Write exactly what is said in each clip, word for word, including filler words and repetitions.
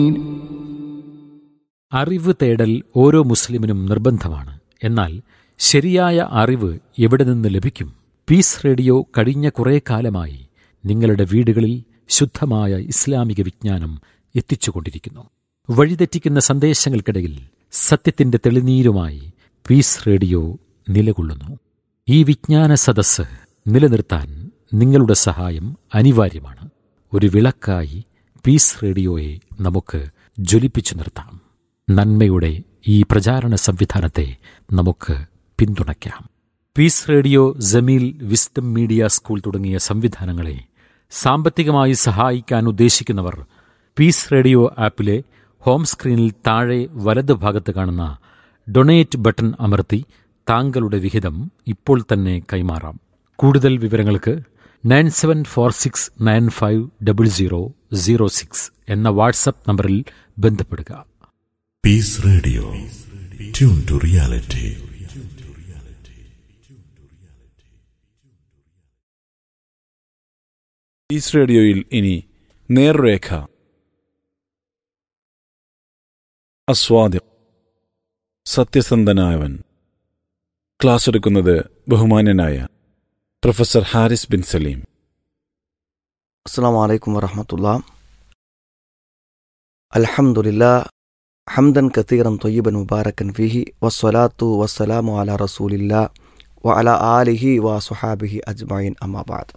അറിവ് തേടൽ ഓരോ മുസ്ലിമിനും നിർബന്ധമാണ്. എന്നാൽ ശരിയായ അറിവ് എവിടെ നിന്ന് ലഭിക്കും? പീസ് റേഡിയോ കഴിഞ്ഞ കുറേ കാലമായി നിങ്ങളുടെ വീടുകളിൽ ശുദ്ധമായ ഇസ്ലാമിക വിജ്ഞാനം എത്തിച്ചുകൊണ്ടിരിക്കുന്നു. വഴിതെറ്റിക്കുന്ന സന്ദേശങ്ങൾക്കിടയിൽ സത്യത്തിന്റെ തെളിനീരുമായി പീസ് റേഡിയോ നിലകൊള്ളുന്നു. ഈ വിജ്ഞാന സദസ്സ് നിലനിർത്താൻ നിങ്ങളുടെ സഹായം അനിവാര്യമാണ്. ഒരു വിളക്കായി പീസ് റേഡിയോയെ നമുക്ക് ജ്വലിപ്പിച്ചു നിർത്താം. നന്മയുടെ ഈ പ്രചാരണ സംവിധാനത്തെ നമുക്ക് പിന്തുണയ്ക്കാം. Piece radio, Jameel, wisdom media school തുടങ്ങിയ സംവിധാനങ്ങളെ സാമ്പത്തികമായി സഹായിക്കാൻ ഉദ്ദേശിക്കുന്നവർ പീസ് റേഡിയോ ആപ്പിലെ ഹോം സ്ക്രീനിൽ താഴെ വലത് ഭാഗത്ത് കാണുന്ന ഡൊണേറ്റ് ബട്ടൺ അമർത്തി താങ്കളുടെ വിഹിതം ഇപ്പോൾ തന്നെ കൈമാറാം. കൂടുതൽ വിവരങ്ങൾക്ക് nine seven four six nine five double zero zero six എന്ന വാട്സപ്പ് നമ്പറിൽ ബന്ധപ്പെടുക. Piece radio, tune to reality. Piece റേഡിയോയിൽ ഇനി നേർരേഖ. അസ്വാദിഖ്, സത്യസന്ധനായവൻ. ക്ലാസ് എടുക്കുന്നത് ബഹുമാന്യനായ പ്രൊഫസർ ഹാരിസ് ബിൻ സലീം. അസ്സലാമു അലൈക്കും വറഹ്മത്തുള്ളാഹി. അൽഹംദുലില്ലാഹ് ഹംദൻ കതീറൻ ത്വയ്യിബൻ മുബാറകൻ ഫീഹി വസ്സലാത്തു വസ്സലാമു അലാ റസൂലില്ലാഹ് വഅലാ ആലിഹി വസ്വഹാബിഹി അജ്മഈൻ. അമ്മാ ബഅദ്.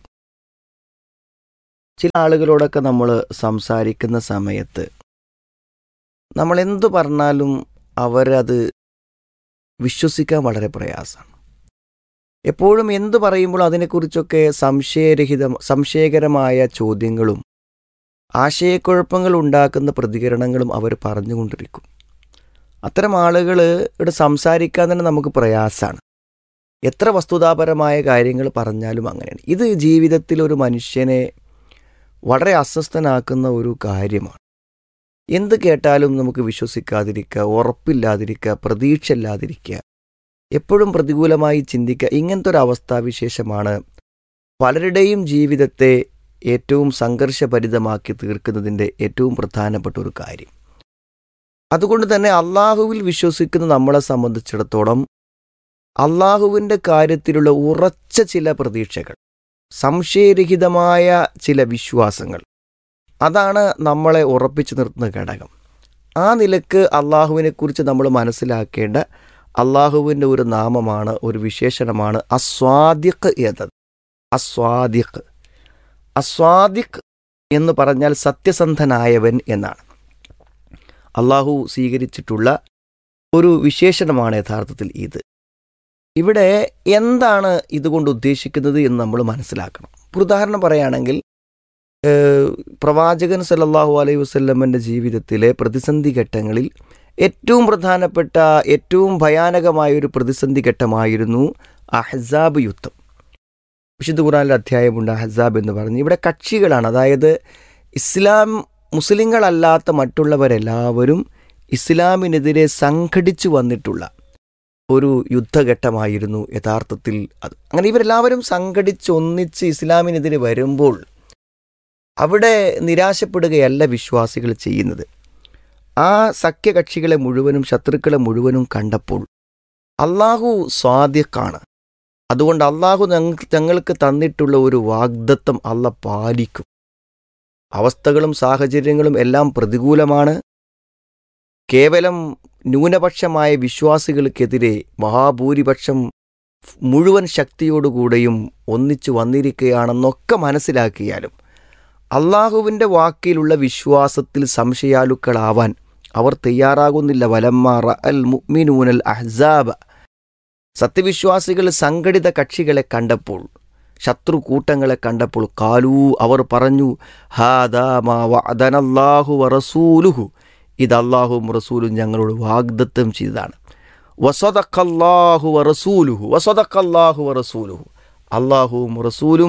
ചില ആളുകളോടൊക്കെ നമ്മൾ സംസാരിക്കുന്ന സമയത്ത് നമ്മൾ എന്തു പറഞ്ഞാലും അവരത് വിശ്വസിക്കാൻ വളരെ പ്രയാസമാണ്. എപ്പോഴും എന്തു പറയുമ്പോൾ അതിനെക്കുറിച്ചൊക്കെ സംശയരഹിത സംശയകരമായ ചോദ്യങ്ങളും ആശയക്കുഴപ്പങ്ങൾ ഉണ്ടാക്കുന്ന പ്രതികരണങ്ങളും അവർ പറഞ്ഞുകൊണ്ടിരിക്കും. അത്തരം ആളുകൾ ഇവിടെ സംസാരിക്കാൻ തന്നെ നമുക്ക് പ്രയാസമാണ്. എത്ര വസ്തുതാപരമായ കാര്യങ്ങൾ പറഞ്ഞാലും അങ്ങനെയാണ്. ഇത് ജീവിതത്തിൽ ഒരു മനുഷ്യനെ വളരെ അസ്വസ്ഥനാക്കുന്ന ഒരു കാര്യമാണ്. എന്ത് കേട്ടാലും നമുക്ക് വിശ്വസിക്കാതിരിക്കുക, ഉറപ്പില്ലാതിരിക്കുക, പ്രതീക്ഷ ഇല്ലാതിരിക്കുക, എപ്പോഴും പ്രതികൂലമായി ചിന്തിക്കുക. ഇങ്ങനത്തെ ഒരു അവസ്ഥാവിശേഷമാണ് പലരുടെയും ജീവിതത്തെ ഏറ്റവും സംഘർഷഭരിതമാക്കി തീർക്കുന്നതിൻ്റെ ഏറ്റവും പ്രധാനപ്പെട്ട ഒരു കാര്യം. അതുകൊണ്ട് തന്നെ അള്ളാഹുവിൽ വിശ്വസിക്കുന്ന നമ്മളെ സംബന്ധിച്ചിടത്തോളം അള്ളാഹുവിൻ്റെ കാര്യത്തിലുള്ള ഉറച്ച ചില പ്രതീക്ഷകൾ, സംശയരഹിതമായ ചില വിശ്വാസങ്ങൾ, അതാണ് നമ്മളെ ഉറപ്പിച്ചു നിർത്തുന്ന ഘടകം. ആ നിലക്ക് അള്ളാഹുവിനെക്കുറിച്ച് നമ്മൾ മനസ്സിലാക്കേണ്ട അള്ളാഹുവിൻ്റെ ഒരു നാമമാണ്, ഒരു വിശേഷണമാണ് അസ്വാദിഖ് എന്നത്. അസ്വാദിഖ് അസ്വാദിഖ് എന്ന് പറഞ്ഞാൽ സത്യസന്ധനായവൻ എന്നാണ്. അള്ളാഹു സ്വീകരിച്ചിട്ടുള്ള ഒരു വിശേഷണമാണ് യഥാർത്ഥത്തിൽ ഇത്. ഇവിടെ എന്താണ് ഇതുകൊണ്ട് ഉദ്ദേശിക്കുന്നത് എന്ന് നമ്മൾ മനസ്സിലാക്കണം. ഉദാഹരണം പറയുകയാണെങ്കിൽ, പ്രവാചകൻ സല്ലല്ലാഹു അലൈഹി വസല്ലമൻ്റെ ജീവിതത്തിലെ പ്രതിസന്ധി ഘട്ടങ്ങളിൽ ഏറ്റവും പ്രധാനപ്പെട്ട ഏറ്റവും ഭയാനകമായൊരു പ്രതിസന്ധി ഘട്ടമായിരുന്നു അഹ്സാബ് യുദ്ധം. വിശുദ്ധ ഖുർആനിലെ അധ്യായമുണ്ട് അഹ്സാബ് എന്ന് പറഞ്ഞ്. ഇവിടെ കക്ഷികളാണ്, അതായത് ഇസ്ലാം മുസ്ലിങ്ങളല്ലാത്ത മറ്റുള്ളവരെല്ലാവരും ഇസ്ലാമിനെതിരെ സംഘടിച്ചു വന്നിട്ടുള്ള ഒരു യുദ്ധഘട്ടമായിരുന്നു യഥാർത്ഥത്തിൽ അത്. അങ്ങനെ ഇവരെല്ലാവരും സംഘടിച്ചൊന്നിച്ച് ഇസ്ലാമിനെതിരെ വരുമ്പോൾ അവിടെ നിരാശപ്പെടുകയല്ല വിശ്വാസികൾ ചെയ്യുന്നത്. ആ സഖ്യകക്ഷികളെ മുഴുവനും ശത്രുക്കളെ മുഴുവനും കണ്ടപ്പോൾ അള്ളാഹു സ്വാദിഖാണ്, അതുകൊണ്ട് അള്ളാഹു ഞങ്ങൾക്ക് തന്നിട്ടുള്ള ഒരു വാഗ്ദത്തം അള്ളാഹ് പാലിക്കും. അവസ്ഥകളും സാഹചര്യങ്ങളും എല്ലാം പ്രതികൂലമാണ്. കേവലം ന്യൂനപക്ഷമായ വിശ്വാസികൾക്കെതിരെ മഹാഭൂരിപക്ഷം മുഴുവൻ ശക്തിയോടുകൂടെയും ഒന്നിച്ചു വന്നിരിക്കുകയാണെന്നൊക്കെ മനസ്സിലാക്കിയാലും അള്ളാഹുവിൻ്റെ വാക്കിലുള്ള വിശ്വാസത്തിൽ സംശയാലുക്കളാവാൻ അവർ തയ്യാറാകുന്നില്ല. വലമ്മാറ അൽ മുഅ്മിനൂനൽ അഹ്സാബ, സത്യവിശ്വാസികൾ സംഘടിത കക്ഷികളെ കണ്ടപ്പോൾ, ശത്രു കൂട്ടങ്ങളെ കണ്ടപ്പോൾ, കാലൂ അവർ പറഞ്ഞു, ഹാദാ മാ വഅദനല്ലാഹു വറസൂലുഹു, ഇത് അള്ളാഹുവും റസൂലും ഞങ്ങളോട് വാഗ്ദത്തം ചെയ്തതാണ്. വസദഖല്ലാഹു വറസൂലുഹു വസദഖല്ലാഹു വറസൂലുഹു, അള്ളാഹുവും റസൂലും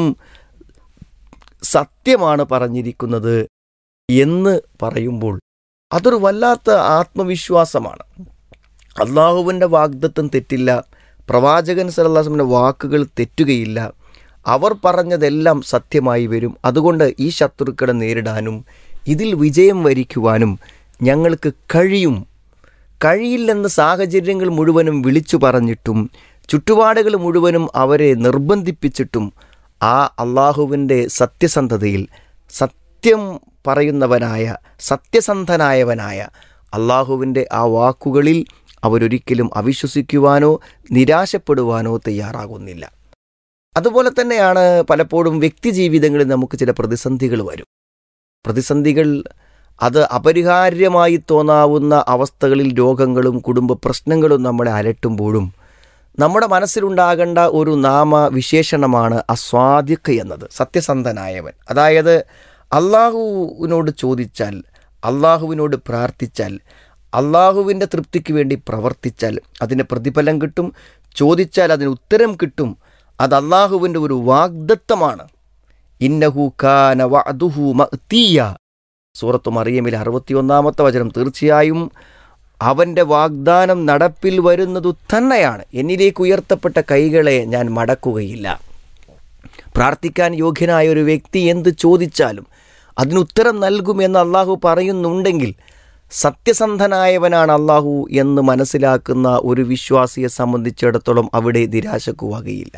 സത്യമാണ് പറഞ്ഞിരിക്കുന്നത് എന്ന് പറയുമ്പോൾ അതൊരു വല്ലാത്ത ആത്മവിശ്വാസമാണ്. അള്ളാഹുവിൻ്റെ വാഗ്ദത്തം തെറ്റില്ല, പ്രവാചകൻ സല്ലല്ലാഹു അലൈഹി വസല്ലമയുടെ വാക്കുകൾ തെറ്റുകയില്ല, അവർ പറഞ്ഞതെല്ലാം സത്യമായി വരും. അതുകൊണ്ട് ഈ ശത്രുക്കളെ നേരിടാനും ഇതിൽ വിജയം വരിക്കുവാനും ഞങ്ങൾക്ക് കഴിയും, കഴിയില്ലെന്ന സാഹചര്യങ്ങൾ മുഴുവനും വിളിച്ചു പറഞ്ഞിട്ടും ചുറ്റുപാടുകൾ മുഴുവനും അവരെ നിർബന്ധിപ്പിച്ചിട്ടും ആ അള്ളാഹുവിൻ്റെ സത്യസന്ധതയിൽ സത്യം പറയുന്നവനായ സത്യസന്ധനായവനായ അള്ളാഹുവിൻ്റെ ആ വാക്കുകളിൽ അവരൊരിക്കലും അവിശ്വസിക്കുവാനോ നിരാശപ്പെടുവാനോ തയ്യാറാകുന്നില്ല. അതുപോലെ തന്നെയാണ് പലപ്പോഴും വ്യക്തി ജീവിതങ്ങളിൽ നമുക്ക് ചില പ്രതിസന്ധികൾ വരും. പ്രതിസന്ധികൾ അത് അപരിഹാര്യമായി തോന്നാവുന്ന അവസ്ഥകളിൽ രോഗങ്ങളും കുടുംബ പ്രശ്നങ്ങളും നമ്മളെ അലട്ടുമ്പോഴും നമ്മുടെ മനസ്സിലുണ്ടാകേണ്ട ഒരു നാമവിശേഷണമാണ് അസ്വാദിഖ് എന്നത്, സത്യസന്ധനായവൻ. അതായത് അള്ളാഹുവിനോട് ചോദിച്ചാൽ, അള്ളാഹുവിനോട് പ്രാർത്ഥിച്ചാൽ, അള്ളാഹുവിൻ്റെ തൃപ്തിക്ക് വേണ്ടി പ്രവർത്തിച്ചാൽ അതിന് പ്രതിഫലം കിട്ടും, ചോദിച്ചാൽ അതിന് ഉത്തരം കിട്ടും. അത് അള്ളാഹുവിൻ്റെ ഒരു വാഗ്ദത്തമാണ്. ഇന്നഹു കാന വഅദുഹു മഅ്തിയ, സൂറത്തു മറിയമിലെ അറുപത്തിയൊന്നാമത്തെ വചനം. തീർച്ചയായും അവൻ്റെ വാഗ്ദാനം നടപ്പിൽ വരുന്നതു തന്നെയാണ്. എന്നിലേക്ക് ഉയർത്തപ്പെട്ട കൈകളെ ഞാൻ മടക്കുകയില്ല. പ്രാർത്ഥിക്കാൻ യോഗ്യനായ ഒരു വ്യക്തി എന്ത് ചോദിച്ചാലും അതിനുത്തരം നൽകുമെന്ന് അള്ളാഹു പറയുന്നുണ്ടെങ്കിൽ സത്യസന്ധനായവനാണ് അള്ളാഹു എന്ന് മനസ്സിലാക്കുന്ന ഒരു വിശ്വാസിയെ സംബന്ധിച്ചിടത്തോളം അവിടെ നിരാശക്ക് വകയില്ല.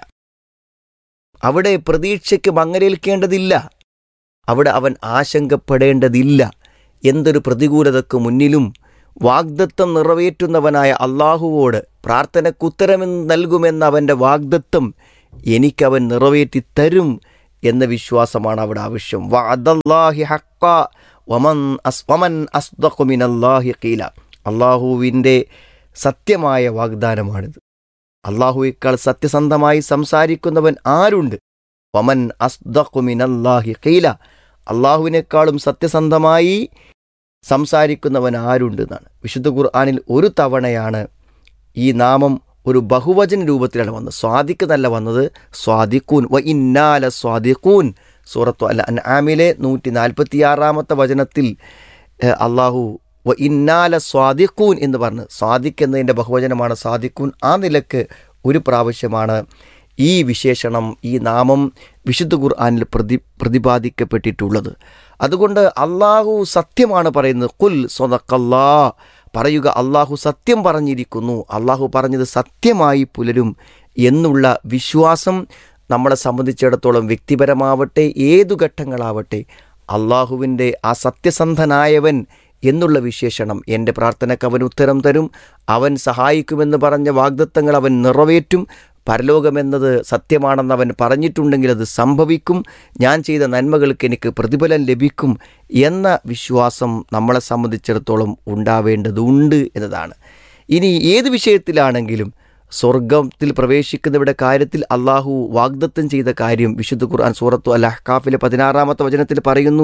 അവിടെ പ്രതീക്ഷയ്ക്ക് മങ്ങലേൽക്കേണ്ടതില്ല. അവിടെ അവൻ ആശങ്കപ്പെടേണ്ടതില്ല. എന്തൊരു പ്രതികൂലതക്ക് മുന്നിലും വാഗ്ദത്തം നിറവേറ്റുന്നവനായ അള്ളാഹുവോട് പ്രാർത്ഥനക്കുത്തരം നൽകുമെന്ന അവൻ്റെ വാഗ്ദത്തം എനിക്കവൻ നിറവേറ്റി തരും എന്ന വിശ്വാസമാണ് അവിടെ ആവശ്യം. വഅദല്ലാഹി ഹഖ്ഖ വമൻ വമൻ അസ്ദഖു മിനല്ലാഹി ഖീല, അള്ളാഹുവിൻ്റെ സത്യമായ വാഗ്ദാനമാണിത്. അള്ളാഹുവേക്കാൾ സത്യസന്ധമായി സംസാരിക്കുന്നവൻ ആരുണ്ട്? വമൻ അസ്ദഖു മിനല്ലാഹി ഖീല, അള്ളാഹുവിനേക്കാളും സത്യസന്ധമായി സംസാരിക്കുന്നവൻ ആരുണ്ട് എന്നാണ്. വിശുദ്ധ ഖുർആനിൽ ഒരു തവണയാണ് ഈ നാമം ഒരു ബഹുവചന രൂപത്തിലാണ് വന്നത്. സ്വാദിഖ് എന്നല്ല വന്നത്, സ്വാദിഖൂൻ. വ ഇന്നാല സ്വാദിഖൂൻ, സൂറത്തു അൽ അൻആമിലെ നൂറ്റി നാൽപ്പത്തി ആറാമത്തെ വചനത്തിൽ അള്ളാഹു വ ഇന്നാല സ്വാദിഖൂൻ എന്ന് പറഞ്ഞ്, സ്വാദിഖ് എന്നതിൻ്റെ ബഹുവചനമാണ് സ്വാദിഖൂൻ. ആ നിലക്ക് ഒരു പ്രാവശ്യമാണ് ഈ വിശേഷണം, ഈ നാമം വിശുദ്ധ ഖുർആനിൽ പ്രതി പ്രതിപാദിക്കപ്പെട്ടിട്ടുള്ളത്. അതുകൊണ്ട് അള്ളാഹു സത്യമാണ് പറയുന്നത്. ഖുൽ സ്വദഖല്ലാ, പറയുക അള്ളാഹു സത്യം പറഞ്ഞിരിക്കുന്നു, അള്ളാഹു പറഞ്ഞത് സത്യമായി പുലരും എന്നുള്ള വിശ്വാസം നമ്മളെ സംബന്ധിച്ചിടത്തോളം വ്യക്തിപരമാവട്ടെ ഏതു ഘട്ടങ്ങളാവട്ടെ അള്ളാഹുവിൻ്റെ ആ സത്യസന്ധനായവൻ എന്നുള്ള വിശേഷണം, എൻ്റെ പ്രാർത്ഥനയ്ക്ക് അവൻ ഉത്തരം തരും, അവൻ സഹായിക്കുമെന്ന് പറഞ്ഞ വാഗ്ദത്തങ്ങൾ അവൻ നിറവേറ്റും, പരലോകമെന്നത് സത്യമാണെന്ന് അവൻ പറഞ്ഞിട്ടുണ്ടെങ്കിൽ അത് സംഭവിക്കും, ഞാൻ ചെയ്ത നന്മകൾക്ക് എനിക്ക് പ്രതിഫലം ലഭിക്കും എന്ന വിശ്വാസം നമ്മളെ സംബന്ധിച്ചിടത്തോളം ഉണ്ടാവേണ്ടതുണ്ട് എന്നതാണ്. ഇനി ഏത് വിഷയത്തിലാണെങ്കിലും സ്വർഗത്തിൽ പ്രവേശിക്കുന്നവരുടെ കാര്യത്തിൽ അള്ളാഹു വാഗ്ദത്തം ചെയ്ത കാര്യം വിശുദ്ധ ഖുർആൻ സൂറത്തു അൽ അഹ്കാഫിലെ പതിനാറാമത്തെ വചനത്തിൽ പറയുന്നു.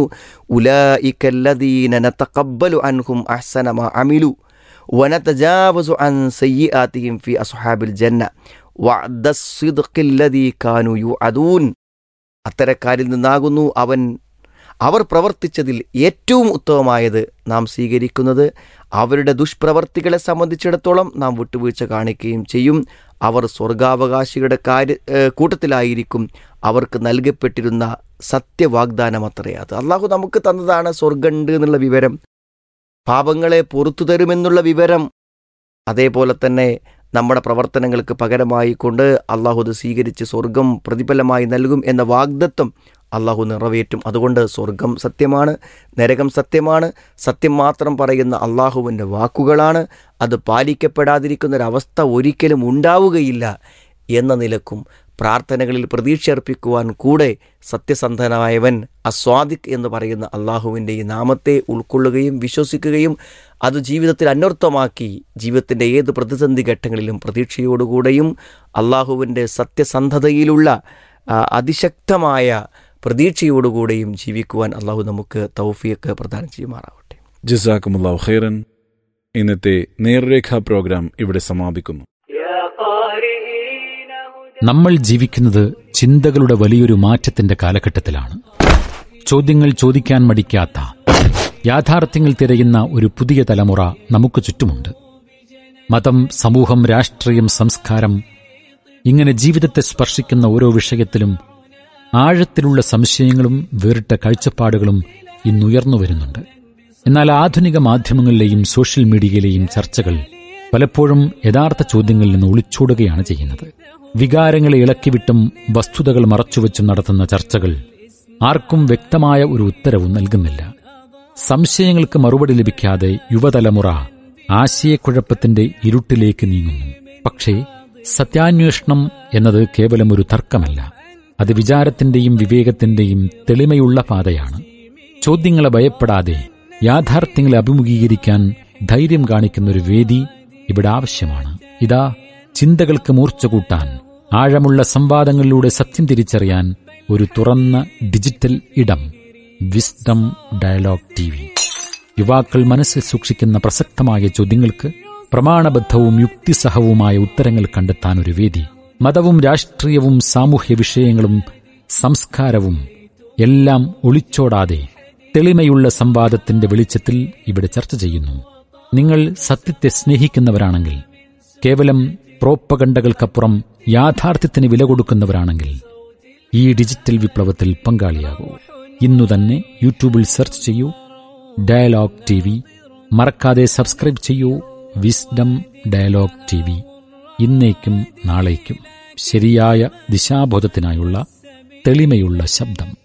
ഉലൈകല്ലദീന നതഖബ്ബലു അൻഹും അഹ്സന മാ അമിലു വനതജാവസു അൻ സയ്യിആതിഹിം ഫി അസ്ഹാബിൽ ജന്ന വഅദസ്സിദ്ഖില്ലദീ കാനൂ യുഅദൂൻ. അത്തരക്കാരിൽ നിന്നാകുന്നു അവൻ അവർ പ്രവർത്തിച്ചതിൽ ഏറ്റവും ഉത്തമമായത് നാം സ്വീകരിക്കുന്നത്. അവരുടെ ദുഷ്പ്രവർത്തികളെ സംബന്ധിച്ചിടത്തോളം നാം വിട്ടുവീഴ്ച കാണിക്കുകയും ചെയ്യും. അവർ സ്വർഗാവകാശികളുടെ കാര്യ കൂട്ടത്തിലായിരിക്കും. അവർക്ക് നൽകപ്പെട്ടിരുന്ന സത്യവാഗ്ദാനം അത്രേ. അത് അള്ളാഹു നമുക്ക് തന്നതാണ്. സ്വർഗമുണ്ട് എന്നുള്ള വിവരം, പാപങ്ങളെ പുറത്തു തരുമെന്നുള്ള വിവരം, അതേപോലെ തന്നെ നമ്മുടെ പ്രവർത്തനങ്ങൾക്ക് പകരമായി കൊണ്ട് അള്ളാഹു അത് സ്വീകരിച്ച് സ്വർഗം പ്രതിഫലമായി നൽകും എന്ന വാഗ്ദത്തം അള്ളാഹു നിറവേറ്റും. അതുകൊണ്ട് സ്വർഗം സത്യമാണ്, നരകം സത്യമാണ്. സത്യം മാത്രം പറയുന്ന അള്ളാഹുവിൻ്റെ വാക്കുകളാണ്. അത് പാലിക്കപ്പെടാതിരിക്കുന്നൊരവസ്ഥ ഒരിക്കലും ഉണ്ടാവുകയില്ല എന്ന നിലക്കും പ്രാർത്ഥനകളിൽ പ്രതീക്ഷ അർപ്പിക്കുവാൻ കൂടെ സത്യസന്ധനായവൻ അസ്വാദിഖ് എന്ന് പറയുന്ന അള്ളാഹുവിൻ്റെ ഈ നാമത്തെ ഉൾക്കൊള്ളുകയും വിശ്വസിക്കുകയും അത് ജീവിതത്തിൽ അന്വർത്ഥമാക്കി ജീവിതത്തിൻ്റെ ഏത് പ്രതിസന്ധി ഘട്ടങ്ങളിലും പ്രതീക്ഷയോടുകൂടെയും അള്ളാഹുവിൻ്റെ സത്യസന്ധതയിലുള്ള അതിശക്തമായ പ്രതീക്ഷയോടുകൂടെയും ജീവിക്കുവാൻ അള്ളാഹു നമുക്ക് തൗഫീഖ് പ്രദാനം ചെയ്യുമാറാവട്ടെ. ജസാക്കുമുല്ലാഹു ഖൈറൻ. ഇന്നത്തെ നേർരേഖാ പ്രോഗ്രാം ഇവിടെ സമാപിക്കുന്നു. നമ്മൾ ജീവിക്കുന്നത് ചിന്തകളുടെ വലിയൊരു മാറ്റത്തിന്റെ കാലഘട്ടത്തിലാണ്. ചോദ്യങ്ങൾ ചോദിക്കാൻ മടിക്കാത്ത, യാഥാർത്ഥ്യങ്ങൾ തിരയുന്ന ഒരു പുതിയ തലമുറ നമുക്ക് ചുറ്റുമുണ്ട്. മതം, സമൂഹം, രാഷ്ട്രീയം, സംസ്കാരം, ഇങ്ങനെ ജീവിതത്തെ സ്പർശിക്കുന്ന ഓരോ വിഷയത്തിലും ആഴത്തിലുള്ള സംശയങ്ങളും വേറിട്ട കാഴ്ചപ്പാടുകളും ഇന്നുയർന്നു വരുന്നുണ്ട്. എന്നാൽ ആധുനിക മാധ്യമങ്ങളിലെയും സോഷ്യൽ മീഡിയയിലെയും ചർച്ചകൾ പലപ്പോഴും യഥാർത്ഥ ചോദ്യങ്ങളിൽ നിന്ന് ഒളിച്ചോടുകയാണ് ചെയ്യുന്നത്. വികാരങ്ങളെ ഇളക്കിവിട്ടും വസ്തുതകൾ മറച്ചുവെച്ചും നടത്തുന്ന ചർച്ചകൾ ആർക്കും വ്യക്തമായ ഒരു ഉത്തരവും നൽകുന്നില്ല. സംശയങ്ങൾക്ക് മറുപടി ലഭിക്കാതെ യുവതലമുറ ആശയക്കുഴപ്പത്തിന്റെ ഇരുട്ടിലേക്ക് നീങ്ങുന്നു. പക്ഷേ സത്യാന്വേഷണം എന്നത് കേവലം ഒരു തർക്കമല്ല, അത് വിചാരത്തിന്റെയും വിവേകത്തിന്റെയും തെളിമയുള്ള പാതയാണ്. ചോദ്യങ്ങളെ ഭയപ്പെടാതെ യാഥാർത്ഥ്യങ്ങളെ അഭിമുഖീകരിക്കാൻ ധൈര്യം കാണിക്കുന്ന ഒരു വേദി ഇവിടെ ആവശ്യമാണ്. ഇതാ, ചിന്തകൾക്ക് മൂർച്ച കൂട്ടാൻ, ആഴമുള്ള സംവാദങ്ങളിലൂടെ സത്യം തിരിച്ചറിയാൻ ഒരു തുറന്ന ഡിജിറ്റൽ ഇടം, വിസ്ഡം ഡയലോഗ് ടി വി. യുവാക്കൾ മനസ്സിൽ സൂക്ഷിക്കുന്ന പ്രസക്തമായ ചോദ്യങ്ങൾക്ക് പ്രമാണബദ്ധവും യുക്തിസഹവുമായ ഉത്തരങ്ങൾ കണ്ടെത്താൻ ഒരു വേദി. മതവും രാഷ്ട്രീയവും സാമൂഹ്യ വിഷയങ്ങളും സംസ്കാരവും എല്ലാം ഒളിച്ചോടാതെ തെളിമയുള്ള സംവാദത്തിന്റെ വെളിച്ചത്തിൽ ഇവിടെ ചർച്ച ചെയ്യുന്നു. നിങ്ങൾ സത്യത്തെ സ്നേഹിക്കുന്നവരാണെങ്കിൽ, കേവലം പ്രോപ്പഗണ്ടകൾക്കപ്പുറം യാഥാർത്ഥ്യത്തിന് വില കൊടുക്കുന്നവരാണെങ്കിൽ ഈ ഡിജിറ്റൽ വിപ്ലവത്തിൽ പങ്കാളിയാകൂ. ഇന്നു തന്നെ യൂട്യൂബിൽ സെർച്ച് ചെയ്യൂ ഡയലോഗ് ടി വി. മറക്കാതെ സബ്സ്ക്രൈബ് ചെയ്യൂ വിസ്ഡം ഡയലോഗ് ടി വി. ഇന്നേക്കും നാളേക്കും ശരിയായ ദിശാബോധത്തിനായുള്ള തെളിമയുള്ള ശബ്ദം.